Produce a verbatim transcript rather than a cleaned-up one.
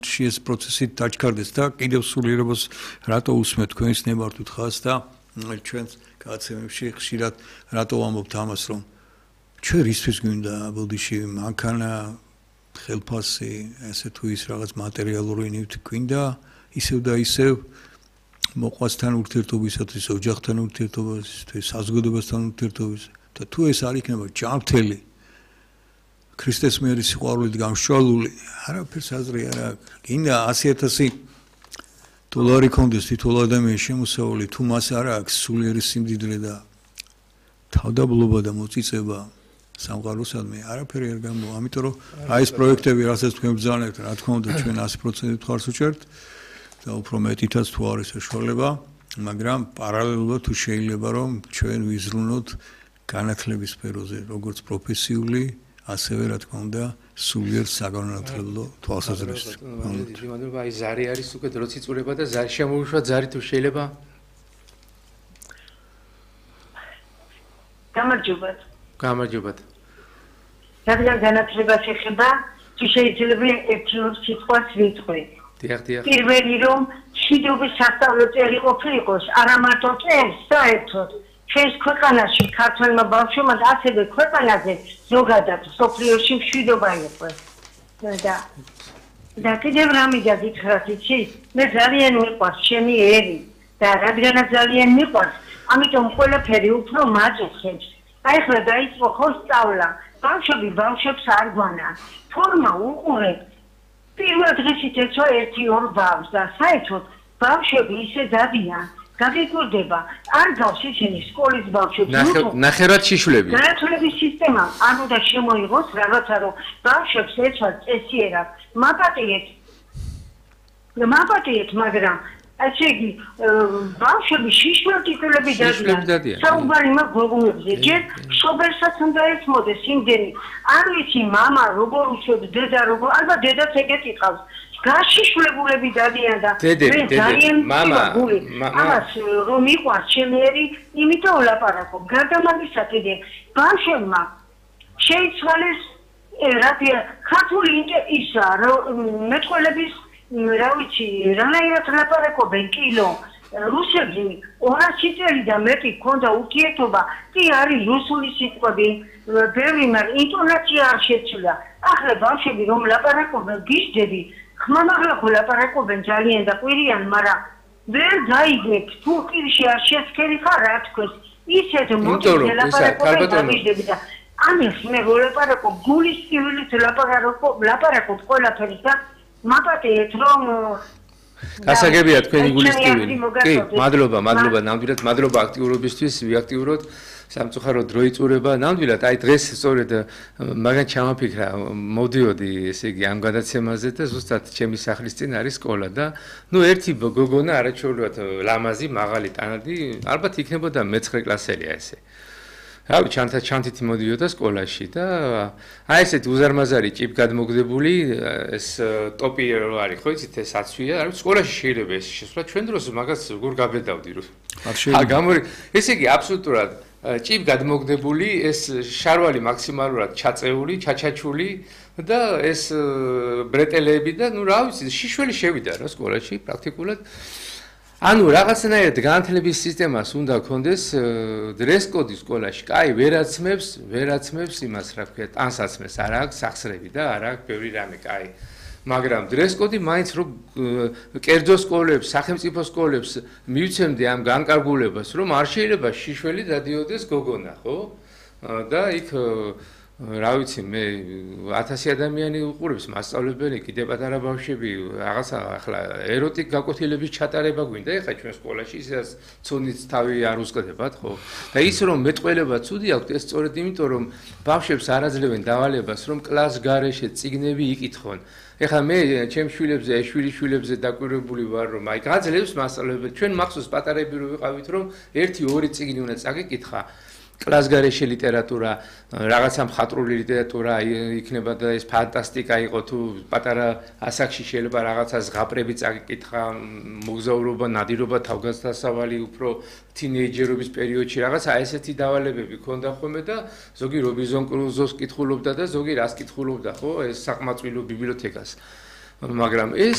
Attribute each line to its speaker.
Speaker 1: ეს პროცესი დაჩქარდეს და კიდევ სულიერებას რატო უსმენთ თქვენს ნებართვით ხას და ჩვენს გაცემებში ხშირად რატო ვამბობთ ამას რომ ჩვენ რისთვის გვინდა ბოდიში მანქანა ხელფასი ესე თუ ის რაღაც მატერიალური ნივთი გვინდა ისევ და ისევ მოყვასთან ურთიერთობისათვის ოჯახთან ურთიერთობისათვის საზოგადოებასთან ურთიერთობის და თუ ეს არ იქნება ჯანმრთელი ქრისტეს მიერი სიყვარულით გამშვალული არაფერს აზრი არ აქვს გინდა ასი ათასი დოლარი კონდეს თითოეულ ადამიანის შემოსავალი თუ მას არ აქვს სულიერი სიმდიდრე და თავდაბლობა და მოწიწება სამყაროსადმი არაფერი არ გამოვა ამიტომ რომ აი ეს პროექტები რასაც თქვენ ბრძანებთ რა თქმა უნდა ჩვენ ასი პროცენტით ხარს უჭერთ და უფრო მეტითაც თუ არის საშუალება მაგრამ პარალელურად თუ შეიძლება რომ ჩვენ ვიზრუნოთ განათლების სფეროზე როგორც პროფესიული ასევე რა თქმა უნდა სულიერ საგანმანათლებლო თვალსაზრისით.
Speaker 2: იმანუელ აი ზარი არის უკვე დროც იწურება და ზარი შემოუშვა ზარი თუ შეიძლება
Speaker 3: გამარჯობათ.
Speaker 2: გამარჯობათ.
Speaker 3: რადგან განათლებას ეხება თუ შეიძლება ერთი ორ სიტყვას ვიტყვი.
Speaker 2: დიახ დიახ.
Speaker 3: პირველი რომ მშვიდობის სასწავლო წელი ყოფილიყოს არა მარტო წელს საერთოდ ჩვენს ქვეყანაში ქართველმა ბავშვებმა და ასევე ქვეყანაზე ზოგადად სოფლიოში მშვიდობა იყოს და და კიდევ რამე გითხრათ იცი მე ძალიან მიყვარს ჩემი ერი და რადგანაც ძალიან მიყვარს ამიტომ ყველაფერი უფრო მაჭხებს აი ხლა დაიწყო ხო სწავლა ბავშვები ბავშვებს არ გვანა ფორმა უყურებ პირველ დღეში ეცვა ერთი ორ ბავშვს და საერთოდ ბავშვები ისე დადიან გაგიკვირდება არ გავს ისინი სკოლის ბავშვებს
Speaker 2: ნახევრად შიშვლები
Speaker 3: განათლების სისტემა არ უნდა შემოიღოს რაღაცა რომ ბავშვებს ეცვა წესიერად მაპატიეთ მაპატიეთ მაგრამ ასე იგი ბავშვები შიშვლად ტიტულები დადიან საუბარი მაქვს გოგონებზე ჯერ შობერსაც უნდა ესმოდეს იმდენი არ ვიცი მამა როგორ უშვებს დედა როგორ ალბათ დედაც ეგეთი ყავს გაშიშვლებულები დადიან და
Speaker 2: მე ძალიან მამა
Speaker 3: ამას რომ იყვარს ჩემი ერი იმიტომ ვლაპარაკობ გარდამავისა კიდე ბავშვებმა შეიცვალეს რატია ქართული ისა მეტყველების რა ვიცი რანაირად ლაპარაკობენ კილო რუსები ორასი წელი და მეტი ქონდა ურთიერთობა კი არის რუსული სიტყვები ბევრი მაგრამ ინტონაცია არ შეცვლა ახლა ბავშვები რომ ლაპარაკობენ გიждები ხმამაღლა ლაპარაკობენ ძალიან და ყვირიან მაგრამ ვერ გაიგებ თუ პირში არ შეცქერი ხარ რა თქოს ისეთ მოწოდე ლაპარაკობენ და გიждები და ამის მე ვლაპარაკობ გულის ტივილით ლაპარაკობ ლაპარაკობ ყველაფერს და მაპატიეთ რომ
Speaker 2: გასაგებია თქვენი გულის ტივილი კი მადლობა მადლობა ნამდვილად მადლობა აქტიურობისთვის ვიაქტიუროთ სამწუხაროდ დრო იწურება ნამდვილად აი დღეს სწორედ მაგან ჩამაფიქრა მოდიოდი ესე იგი ამ გადაცემაზე და ზუსტად ჩემი სახლის წინ არის სკოლა და ნუ ერთი გოგონა არაჩვეულებრივად ლამაზი მაღალი ტანადი ალბათ იქნებოდა მეცხრე კლასელია ესე რავი ჩანთა ჩანთითი მოდიოდა სკოლაში და აი ესეთი უზარმაზარი ჭიპ გადმოგდებული ეს ტოპი რო არის ხო იცით ეს აცვია არის სკოლაში შეიძლება ეს შესვლა ჩვენ დროს მაგას როგორ გაბედავდი რო არ შეიძლება გამორი ესე იგი აბსოლუტურად ჭიპ გადმოგდებული ეს შარვალი მაქსიმალურად ჩაწეული ჩაჩაჩული და ეს ბრეტელები და ნუ რა ვიცი შიშველი შევიდა რა სკოლაში პრაქტიკულად ანუ რაღაცნაირად განათლების სისტემას უნდა ქონდეს დრესკოდი სკოლაში. კაი, ვერაცმებს, ვერაცმებს იმას რა ქვია, ტანსაცმელს არ აქვს სახსრები და არ აქვს ბევრი რამე, კაი. მაგრამ დრესკოდი მაინც რომ კერძო სკოლებს, სახელმწიფო სკოლებს მივცემდე ამ განკარგულებას, რომ არ შეიძლება შიშველი დადიოდეს გოგონა, ხო? და იქ რა ვიცი მე ათასი ადამიანი უყურებს მასწავლებელი კიდე პატარა ბავშვები რაღაცა ახლა ეროტიკ გაკვეთილების ჩატარება გვინდა ეხლა ჩვენ სკოლაში ისაც ცუნით თავი არ უსყდებათ ხო და ის რომ მეტყველება ცუდი აქვს ეს სწორედ იმიტომ რომ ბავშვებს არ აძლევენ დავალებას რომ კლას გარეშე წიგნები იკითხონ ეხლა მე ჩემ შვილებზე შვილიშვილებზე დაკვირვებული ვარ რომ აი გაძლევს მასწავლებელი ჩვენ მახსოვს პატარები რო ვიყავით რომ ერთი ორი წიგნი უნდა წაგიკითხა კლასგარეშე ლიტერატურა, რაღაცა მხატვრული ლიტერატურა იქნება და ეს ფანტასტიკა იყო თუ პატარა ასაკში შეიძლება რაღაცა ზღაპრები წაკითხა, მოგზაურობა, ნადირობა, თავგადასავალი უფრო თინეიჯერობის პერიოდში რაღაცა ესეთი დავალებები ქონდა ხოლმე და ზოგი რობინზონ კრუზოს კითხულობდა და ზოგი რას კითხულობდა ხო ეს საკმაწყვილო ბიბლიოთეკას. მაგრამ ეს